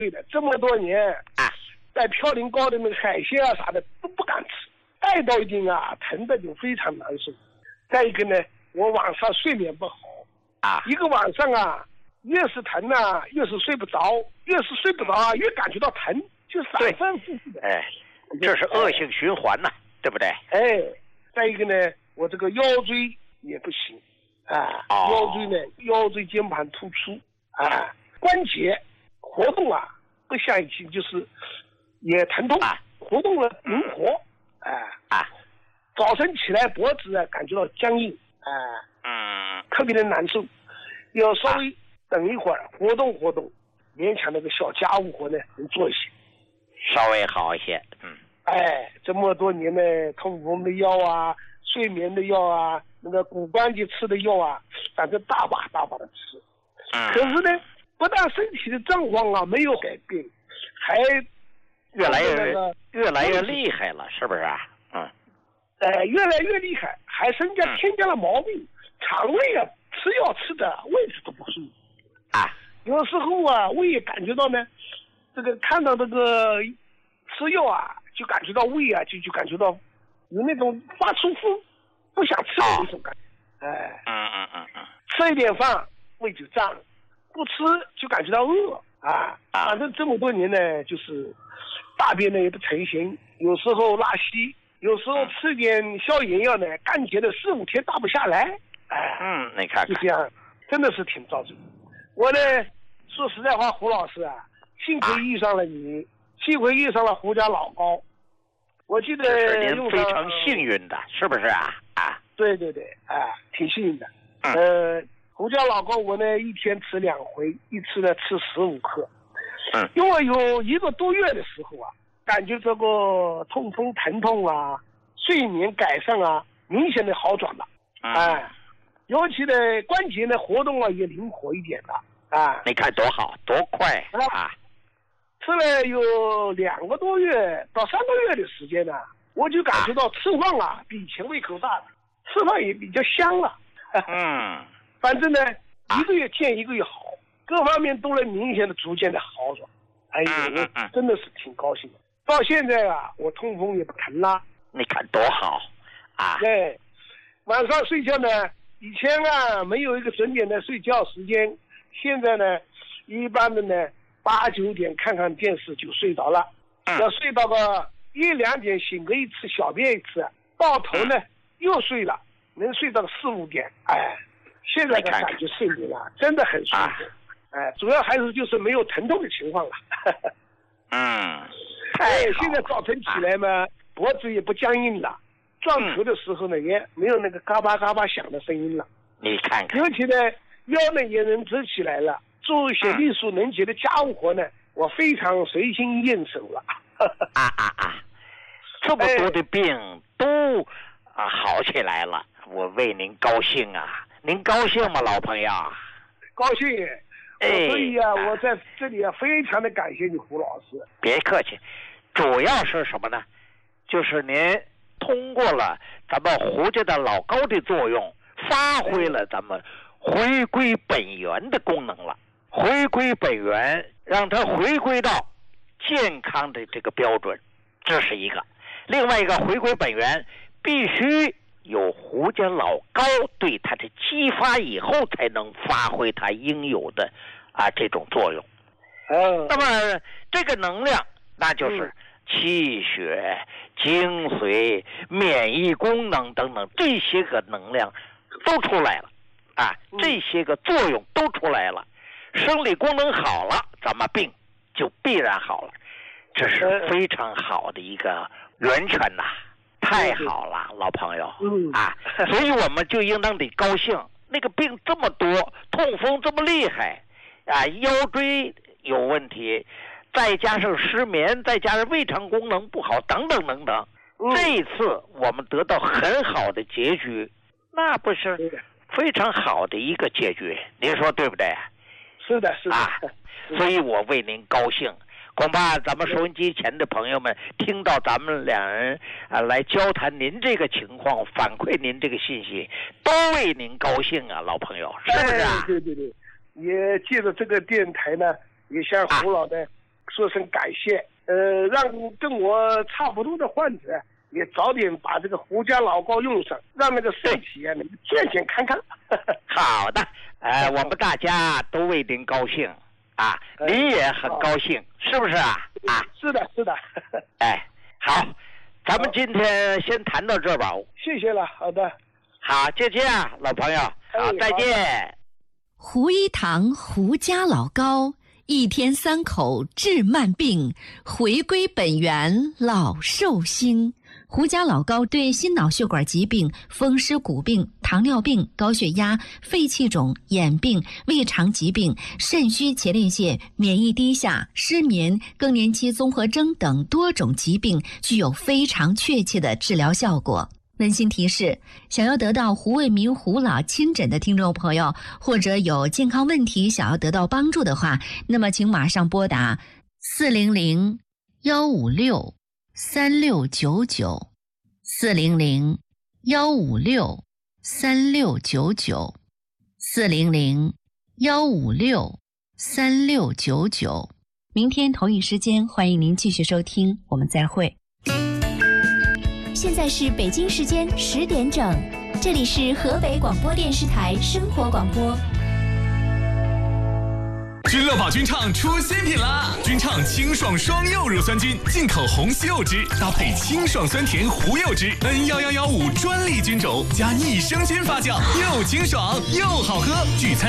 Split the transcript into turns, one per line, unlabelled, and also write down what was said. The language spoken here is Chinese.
对的，这么多年在嘌呤高的那个海鲜啊啥的都不敢吃，爱到一定啊疼的就非常难受。再一个呢，我晚上睡眠不好一个晚上啊越是疼啊越是睡不着，越是睡不着啊越感觉到疼，就反反复复的。
这是恶性循环呐，对不对？
再一个呢，我这个腰椎也不行腰椎间盘突出关节活动不像以前就是也疼痛活动了灵活早晨起来脖子感觉到僵硬特别的难受，要稍微等一会儿活动活动，勉强那个小家务活呢能做一些，
稍微好一些。
这么多年呢，痛风的药睡眠的药那个骨关节吃的药反正大把大把的吃。可是呢，不但身体的状况没有改变，还
越来越厉害了，是不是
越来越厉害，还添加了毛病，肠胃吃药吃的位置都不舒服有时候胃也感觉到呢，这个看到这个吃药就感觉到胃就感觉到有那种发出不想吃的那种感觉吃一点饭胃就胀，不吃就感觉到饿反正这么多年呢，就是大便呢也不成形，有时候拉稀，有时候吃点消炎药呢，干结了4-5天大不下来
你看看
就这样，真的是挺遭罪。我呢说实在话，胡老师幸亏遇上了你，幸亏遇上了胡家老高。我记得
是您非常幸运的，是不是
对挺幸运的胡家老高我呢一天吃2回，一次呢吃15克因为有1个多月的时候感觉这个痛风疼痛睡眠改善明显的好转了尤其的关节呢活动也灵活一点了
你看多好多快
吃了有2个多月到3个月的时间我就感觉到吃饭比以前胃口大了，吃饭也比较香了反正呢1个月见1个月好，各方面都能明显的逐渐的好转。我真的是挺高兴的。到现在我痛风也不疼了。
你看多好
对，晚上睡觉呢，以前没有一个准点的睡觉时间，现在呢一般的呢8-9点看看电视就睡着了要睡到个1-2点醒个一次小便一次，到头呢又睡了，能睡到4-5点现在的感觉睡眠真的很舒服主要还是就是没有疼痛的情况了现在早晨起来嘛脖子也不僵硬了，撞头的时候呢也没有那个嘎巴嘎巴响的声音了，
你看看，
尤其呢腰呢也能直起来了，做一些力所能及的家务活呢我非常随心应手了
这么多的病都好起来了，我为您高兴您高兴吗老朋友？
高兴所以我在这里非常的感谢你胡老师。
别客气，主要是什么呢？就是您通过了咱们胡家的老高的作用，发挥了咱们回归本源的功能了。回归本源，让它回归到健康的这个标准，这是一个。另外一个回归本源，必须有胡家老高对它的激发以后，才能发挥它应有的这种作用。那么这个能量，那就是气血、精髓、免疫功能等等这些个能量都出来了这些个作用都出来了，生理功能好了，咱们病就必然好了，这是非常好的一个源泉太好了老朋友所以我们就应当得高兴。那个病这么多，痛风这么厉害腰椎有问题，再加上失眠，再加上胃肠功能不好等等等等这一次我们得到很好的结局，那不是非常好的一个结局，您说对不对？
是的
所以我为您高兴。恐怕咱们收音机前的朋友们听到咱们两人来交谈您这个情况，反馈您这个信息，都为您高兴老朋友，是不是
对，也借着这个电台呢，也向胡老的说声感谢，让跟我差不多的患者也早点把这个胡家老膏用上，让那个身体能健健康康。
好的，我们大家都为您高兴啊，您也很高兴，是不是啊？啊，
是的，是的。
哎，好，咱们今天先谈到这儿吧。
谢谢了，好的。
好，就这样，老朋友，好，再见。
胡一堂胡家老膏，1天3口治慢病，回归本源老寿星。胡家老膏对心脑血管疾病、风湿骨病、糖尿病、高血压、肺气肿、眼病、胃肠疾病、肾虚前列腺、免疫低下、失眠、更年期综合征等多种疾病具有非常确切的治疗效果。温馨提示，想要得到胡卫民胡老亲诊的听众朋友，或者有健康问题想要得到帮助的话，那么请马上拨打400-156-3699 400-156-3699 400-156-3699。明天同一时间，欢迎您继续收听，我们再会。
现在是北京时间10点整，这里是河北广播电视台生活广播。
君乐宝君畅出新品啦！君畅清爽双柚乳酸菌，进口红西柚汁，搭配清爽酸甜胡柚汁 ，N11115专利菌种，加益生菌发酵，又清爽又好喝，聚餐